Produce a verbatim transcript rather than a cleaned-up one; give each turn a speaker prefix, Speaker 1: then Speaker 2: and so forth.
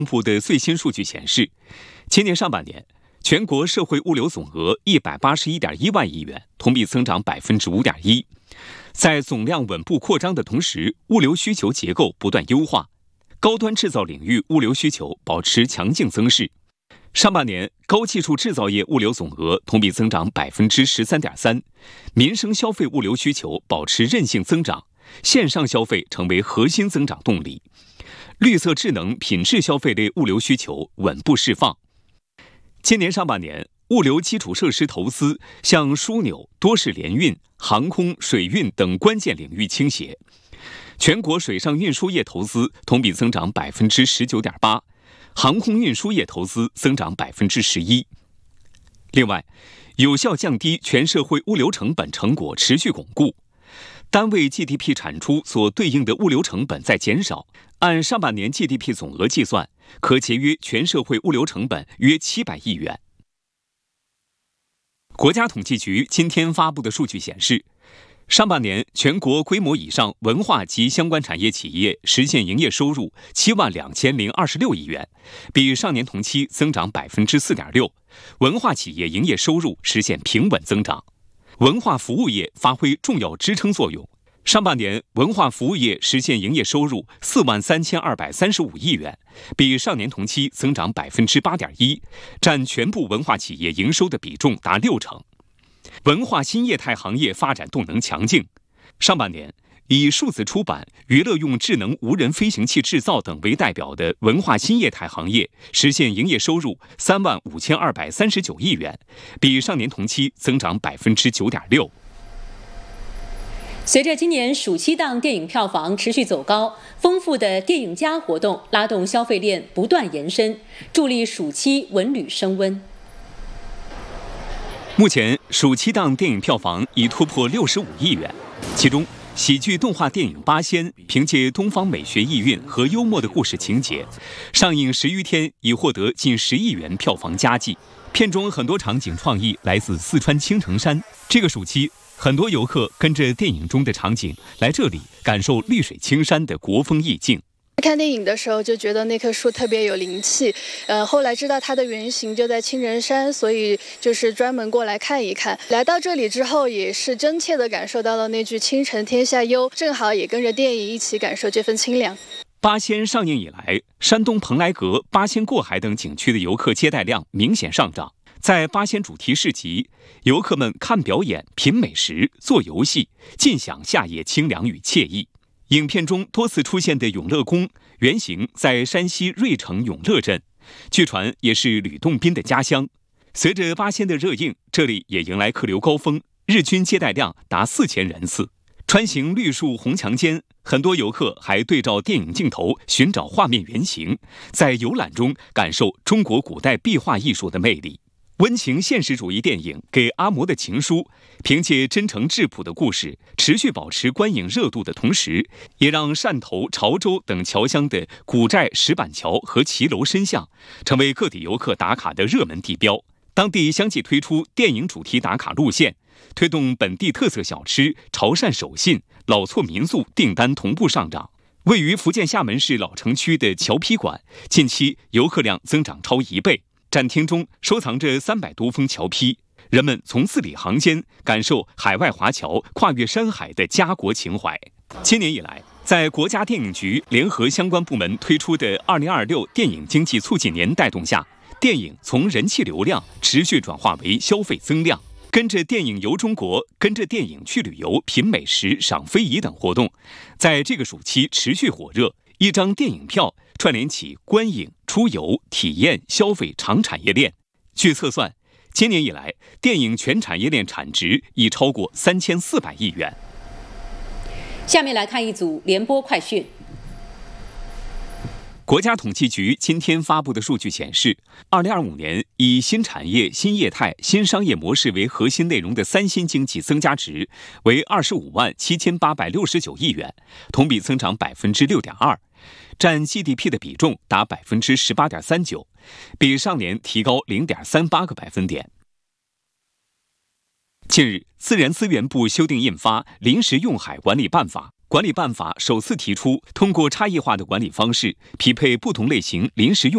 Speaker 1: 公布的最新数据显示，今年上半年，全国社会物流总额一百八十一点一万亿元，同比增长百分之五点一。在总量稳步扩张的同时，物流需求结构不断优化，高端制造领域物流需求保持强劲增势。上半年，高技术制造业物流总额同比增长百分之十三点三，民生消费物流需求保持韧性增长，线上消费成为核心增长动力。绿色智能品质消费类物流需求稳步释放。今年上半年，物流基础设施投资向枢纽、多式联运、航空、水运等关键领域倾斜。全国水上运输业投资同比增长百分之十九点八，航空运输业投资增长百分之十一。另外，有效降低全社会物流成本成果持续巩固。单位 G D P 产出所对应的物流成本在减少，按上半年 G D P 总额计算，可节约全社会物流成本约七百亿元。国家统计局今天发布的数据显示，上半年全国规模以上文化及相关产业企业实现营业收入七万两千零二十六亿元，比上年同期增长百分之四点六，文化企业营业收入实现平稳增长。文化服务业发挥重要支撑作用，上半年文化服务业实现营业收入四万三千二百三十五亿元，比上年同期增长百分之八点一，占全部文化企业营收的比重达六成。文化新业态行业发展动能强劲，上半年以数字出版、娱乐用智能无人飞行器制造等为代表的文化新业态行业实现营业收入三万五千二百三十九亿元，比上年同期增长百分之九点六。
Speaker 2: 随着今年暑期档电影票房持续走高，丰富的电影加活动拉动消费链不断延伸，助力暑期文旅升温。
Speaker 1: 目前，暑期档电影票房已突破六十五亿元，其中喜剧动画电影《八仙》凭借东方美学意蕴和幽默的故事情节，上映十余天已获得近十亿元票房佳绩。片中很多场景创意来自四川青城山。这个暑期，很多游客跟着电影中的场景来这里感受绿水青山的国风意境。
Speaker 3: 看电影的时候就觉得那棵树特别有灵气，呃，后来知道它的原型就在青城山，所以就是专门过来看一看。来到这里之后，也是真切地感受到了那句“青城天下幽”，正好也跟着电影一起感受这份清凉。
Speaker 1: 八仙上映以来，山东蓬莱阁、八仙过海等景区的游客接待量明显上涨。在八仙主题市集，游客们看表演、品美食、做游戏，尽享夏夜清凉与惬意。影片中多次出现的永乐宫原型在山西芮城永乐镇，据传也是吕洞宾的家乡。随着八仙的热映，这里也迎来客流高峰，日均接待量达四千人次。穿行绿树红墙间，很多游客还对照电影镜头寻找画面原型，在游览中感受中国古代壁画艺术的魅力。温情现实主义电影《给阿嬷的情书》凭借真诚质朴的故事，持续保持观影热度的同时，也让汕头、潮州等侨乡的古寨石板桥和骑楼深巷成为各地游客打卡的热门地标。当地相继推出电影主题打卡路线，推动本地特色小吃、潮汕手信、老厝民宿订单同步上涨。位于福建厦门市老城区的侨批馆，近期游客量增长超一倍。展厅中收藏着三百多封侨批，人们从字里行间感受海外华侨跨越山海的家国情怀。今年以来，在国家电影局联合相关部门推出的二零二六电影经济促进年带动下，电影从人气流量持续转化为消费增量。跟着电影游中国、跟着电影去旅游、品美食、赏非遗等活动，在这个暑期持续火热。一张电影票串联起观影、出游、体验、消费长产业链。据测算，今年以来，电影全产业链产值已超过三千四百亿元。
Speaker 2: 下面来看一组联播快讯。
Speaker 1: 国家统计局今天发布的数据显示，二零二五年以新产业、新业态、新商业模式为核心内容的三新经济增加值为二十五万七千八百六十九亿元，同比增长百分之六点二，占 G D P 的比重达百分之十八点三九，比上年提高零点三八个百分点。近日，自然资源部修订印发《临时用海管理办法》。管理办法首次提出，通过差异化的管理方式，匹配不同类型临时用